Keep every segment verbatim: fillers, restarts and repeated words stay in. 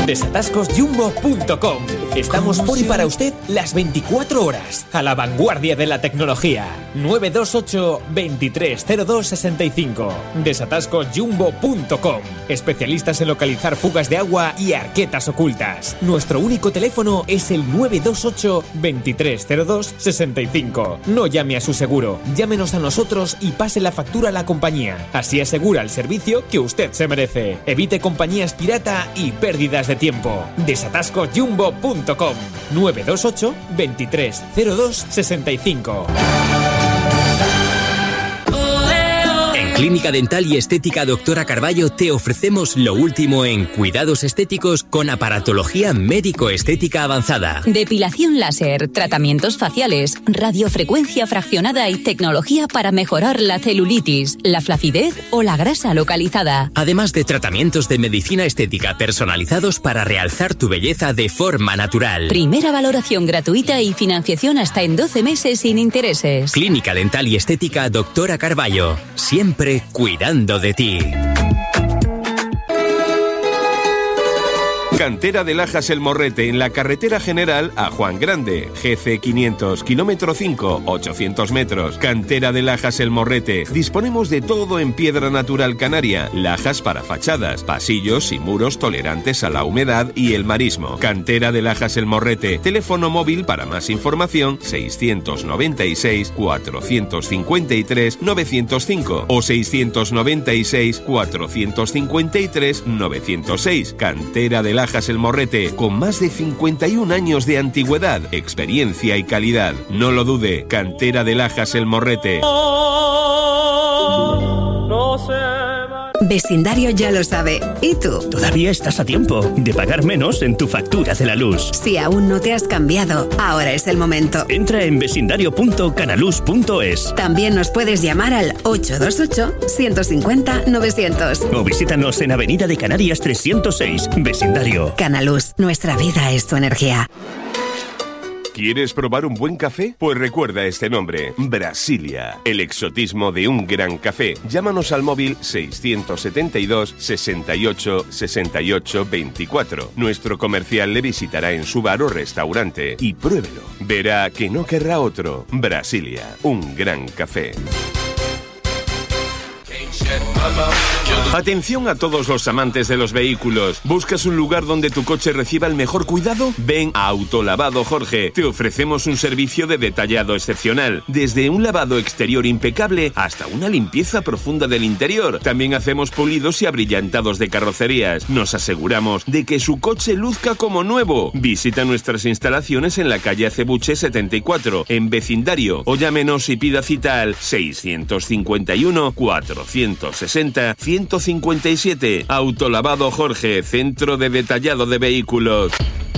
desatascos jumbo punto com. Estamos por y para usted las veinticuatro horas, a la vanguardia de la tecnología. nueve dos ocho, veintitrés cero dos sesenta y cinco. desatascos jumbo punto com. Especialistas en localizar fugas de agua y arquetas ocultas. Nuestro único teléfono es el nueve dos ocho, veintitrés cero dos sesenta y cinco. No llame a su seguro, llámenos a nosotros y pase la factura a la compañía. Así asegura el servicio que usted se merece. Evite compañías pirata y pérdidas de tiempo. desatascos jumbo punto com. nueve dos ocho, veintitrés cero dos sesenta y cinco. Clínica Dental y Estética Doctora Carballo te ofrecemos lo último en cuidados estéticos con aparatología médico-estética avanzada. Depilación láser, tratamientos faciales, radiofrecuencia fraccionada y tecnología para mejorar la celulitis, la flacidez o la grasa localizada. Además de tratamientos de medicina estética personalizados para realzar tu belleza de forma natural. Primera valoración gratuita y financiación hasta en doce meses sin intereses. Clínica Dental y Estética Doctora Carballo. Siempre cuidando de ti. Cantera de Lajas El Morrete, en la carretera general a Juan Grande, G C quinientos, kilómetro cinco, ochocientos metros. Cantera de Lajas El Morrete. Disponemos de todo en piedra natural canaria, lajas para fachadas, pasillos y muros tolerantes a la humedad y el marismo. Cantera de Lajas El Morrete. Teléfono móvil para más información seiscientos noventa y seis, cuatrocientos cincuenta y tres, novecientos cinco o seiscientos noventa y seis, cuatrocientos cincuenta y tres, novecientos seis. Cantera de Lajas El Morrete, con más de cincuenta y un años de antigüedad, experiencia y calidad. No lo dude, Cantera de Lajas El Morrete. Vecindario ya lo sabe. ¿Y tú? Todavía estás a tiempo de pagar menos en tu factura de la luz. Si aún no te has cambiado, ahora es el momento. Entra en vecindario punto canaluz punto es. También nos puedes llamar al ocho dos ocho, ciento cincuenta, novecientos. O visítanos en Avenida de Canarias trescientos seis, Vecindario. Canaluz, nuestra vida es tu energía. ¿Quieres probar un buen café? Pues recuerda este nombre, Brasilia, el exotismo de un gran café. Llámanos al móvil seiscientos setenta y dos, sesenta y ocho, sesenta y ocho, veinticuatro. Nuestro comercial le visitará en su bar o restaurante y pruébelo. Verá que no querrá otro. Brasilia, un gran café. Atención a todos los amantes de los vehículos. ¿Buscas un lugar donde tu coche reciba el mejor cuidado? Ven a Autolavado Jorge. Te ofrecemos un servicio de detallado excepcional. Desde un lavado exterior impecable hasta una limpieza profunda del interior. También hacemos pulidos y abrillantados de carrocerías. Nos aseguramos de que su coche luzca como nuevo. Visita nuestras instalaciones en la calle Acebuche setenta y cuatro, en Vecindario. O llámenos y pida cita al seiscientos cincuenta y uno, cuatrocientos sesenta, ciento cincuenta y siete. Autolavado Jorge, centro de detallado de vehículos.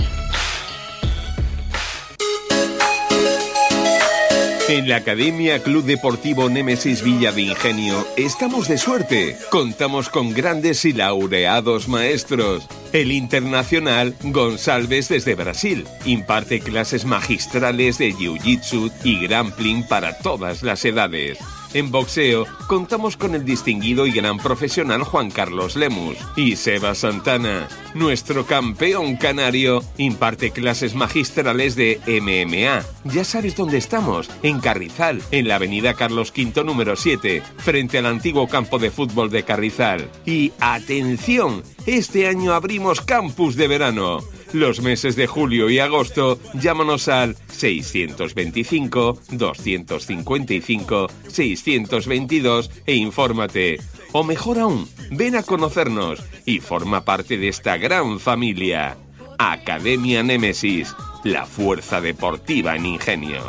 En la Academia Club Deportivo Némesis Villa de Ingenio estamos de suerte. Contamos con grandes y laureados maestros. El internacional Gonçalves desde Brasil imparte clases magistrales de jiu-jitsu y grappling para todas las edades. En boxeo, contamos con el distinguido y gran profesional Juan Carlos Lemus. Y Seba Santana, nuestro campeón canario, imparte clases magistrales de M M A. Ya sabes dónde estamos, en Carrizal, en la avenida Carlos quinto número siete, frente al antiguo campo de fútbol de Carrizal. Y ¡atención! Este año abrimos campus de verano. Los meses de julio y agosto, llámanos al seiscientos veinticinco, doscientos cincuenta y cinco, seiscientos veintidós e infórmate. O mejor aún, ven a conocernos y forma parte de esta gran familia. Academia Némesis, la fuerza deportiva en Ingenio.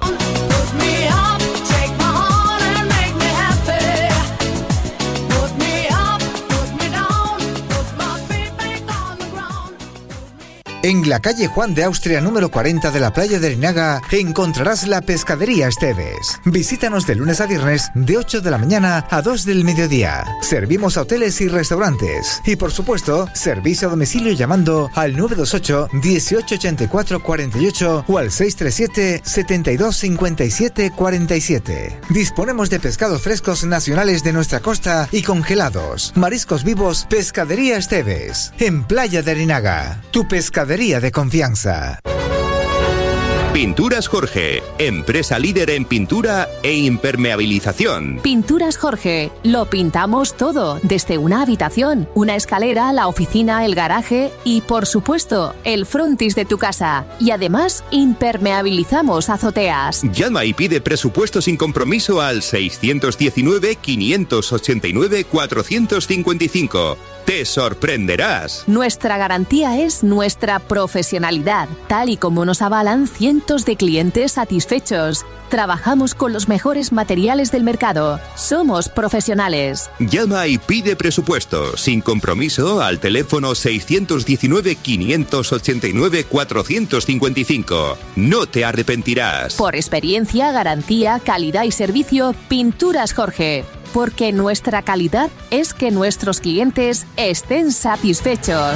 En la calle Juan de Austria número cuarenta de la playa de Larinaga encontrarás la Pescadería Esteves. Visítanos de lunes a viernes de ocho de la mañana a dos del mediodía. Servimos a hoteles y restaurantes. Y por supuesto, servicio a domicilio llamando al nueve dos ocho, dieciocho ochenta y cuatro cuarenta y ocho o al seis tres siete, setenta y dos cincuenta y siete cuarenta y siete. Disponemos de pescados frescos nacionales de nuestra costa y congelados. Mariscos vivos, Pescadería Esteves. En Playa de Larinaga. Tu pescadería de confianza. Pinturas Jorge, empresa líder en pintura e impermeabilización. Pinturas Jorge, lo pintamos todo, desde una habitación, una escalera, la oficina, el garaje y, por supuesto, el frontis de tu casa. Y además, impermeabilizamos azoteas. Llama y pide presupuesto sin compromiso al seiscientos diecinueve, quinientos ochenta y nueve, cuatrocientos cincuenta y cinco. ¡Te sorprenderás! Nuestra garantía es nuestra profesionalidad, tal y como nos avalan cientos de clientes satisfechos. Trabajamos con los mejores materiales del mercado. Somos profesionales. Llama y pide presupuesto sin compromiso al teléfono seiscientos diecinueve, quinientos ochenta y nueve, cuatrocientos cincuenta y cinco. No te arrepentirás. Por experiencia, garantía, calidad y servicio, Pinturas Jorge. Porque nuestra calidad es que nuestros clientes estén satisfechos.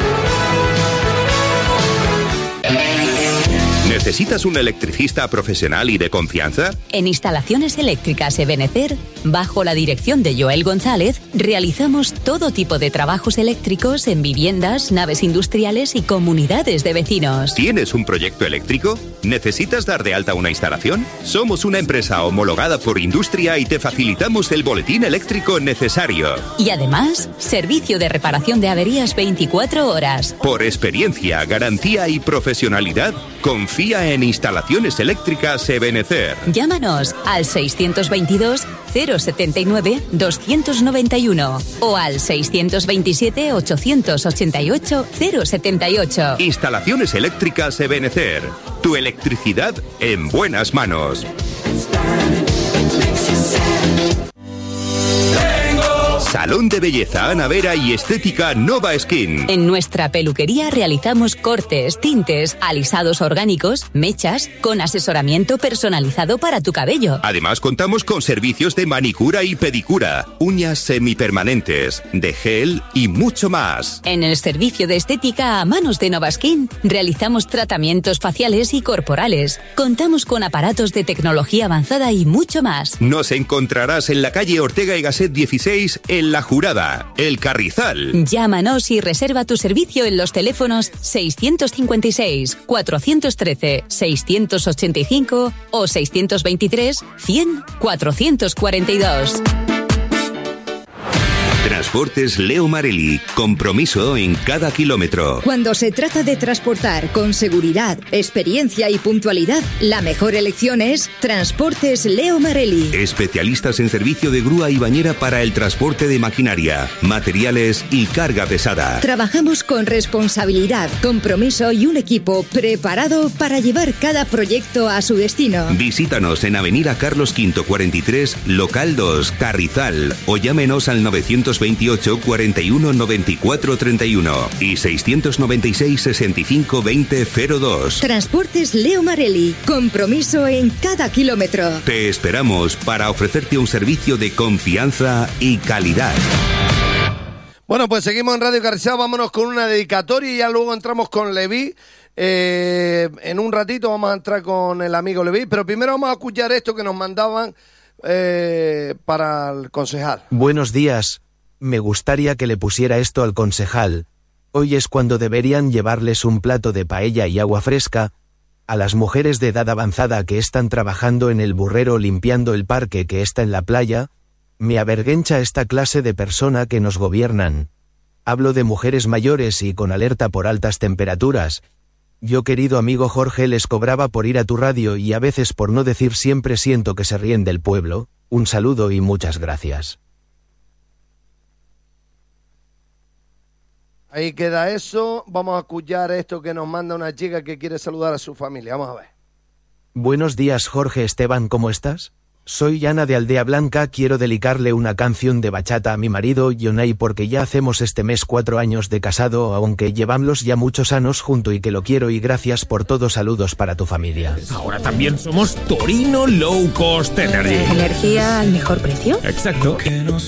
¿Necesitas un electricista profesional y de confianza? En Instalaciones Eléctricas Ebenecer, bajo la dirección de Joel González, realizamos todo tipo de trabajos eléctricos en viviendas, naves industriales y comunidades de vecinos. ¿Tienes un proyecto eléctrico? ¿Necesitas dar de alta una instalación? Somos una empresa homologada por Industria y te facilitamos el boletín eléctrico necesario. Y además, servicio de reparación de averías veinticuatro horas. Por experiencia, garantía y profesionalidad, confía en Instalaciones Eléctricas Ebenecer. Llámanos al seiscientos veintidós, cero setenta y nueve, doscientos noventa y uno o al seiscientos veintisiete, ochocientos ochenta y ocho, cero setenta y ocho. Instalaciones Eléctricas Ebenecer. Tu electricidad en buenas manos. Salón de Belleza Ana Vera y Estética Nova Skin. En nuestra peluquería realizamos cortes, tintes, alisados orgánicos, mechas, con asesoramiento personalizado para tu cabello. Además contamos con servicios de manicura y pedicura, uñas semipermanentes, de gel y mucho más. En el servicio de estética a manos de Nova Skin realizamos tratamientos faciales y corporales. Contamos con aparatos de tecnología avanzada y mucho más. Nos encontrarás en la calle Ortega y Gasset dieciséis en La Jurada, El Carrizal. Llámanos y reserva tu servicio en los teléfonos seiscientos cincuenta y seis, cuatrocientos trece, seiscientos ochenta y cinco o seiscientos veintitrés, cien, cuatrocientos cuarenta y dos. Transportes Leo Marelli. Compromiso en cada kilómetro. Cuando se trata de transportar con seguridad, experiencia y puntualidad, la mejor elección es Transportes Leo Marelli. Especialistas en servicio de grúa y bañera para el transporte de maquinaria, materiales y carga pesada. Trabajamos con responsabilidad, compromiso y un equipo preparado para llevar cada proyecto a su destino. Visítanos en Avenida Carlos V cuarenta y tres, local dos, Carrizal, o llámenos al novecientos veintiocho, cuarenta y uno, noventa y cuatro, treinta y uno y seiscientos noventa y seis, sesenta y cinco, veinte, cero dos. Transportes Leo Marelli. Compromiso en cada kilómetro. Te esperamos para ofrecerte un servicio de confianza y calidad. Bueno, pues seguimos en Radio Carrizal, vámonos con una dedicatoria y ya luego entramos con Leví. Eh, en un ratito vamos a entrar con el amigo Leví, pero primero vamos a escuchar esto que nos mandaban eh, para el concejal. Buenos días. Me gustaría que le pusiera esto al concejal. Hoy es cuando deberían llevarles un plato de paella y agua fresca a las mujeres de edad avanzada que están trabajando en el burrero limpiando el parque que está en la playa. Me avergüenza esta clase de persona que nos gobiernan. Hablo de mujeres mayores y con alerta por altas temperaturas. Yo, querido amigo Jorge, les cobraba por ir a tu radio y a veces por no decir siempre siento que se ríen del pueblo. Un saludo y muchas gracias. Ahí queda eso. Vamos a escuchar esto que nos manda una chica que quiere saludar a su familia. Vamos a ver. Buenos días, Jorge Esteban, ¿cómo estás? Soy Ana de Aldea Blanca, quiero dedicarle una canción de bachata a mi marido Yonay porque ya hacemos este mes cuatro años de casado, aunque llevamos ya muchos años junto y que lo quiero y gracias por todo, saludos para tu familia. Ahora también somos Torino Low Cost Energy. ¿Energía al mejor precio? Exacto.